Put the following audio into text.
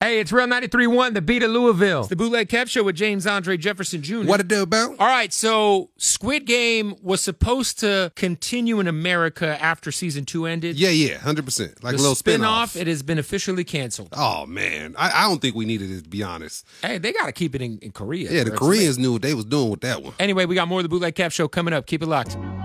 Hey, it's Real 93.1, the beat of Louisville. It's the Bootleg Kev Show with James Andre Jefferson Jr. What it do about? All right, so Squid Game was supposed to continue in America after season 2 ended. Yeah, 100%. Like The a little spinoff, spinoff. it has been officially canceled. Oh, man. I don't think we needed it, to be honest. Hey, they got to keep it in Korea. Yeah, the Koreans knew what they was doing with that one. Anyway, we got more of the Bootleg Kev Show coming up. Keep it locked.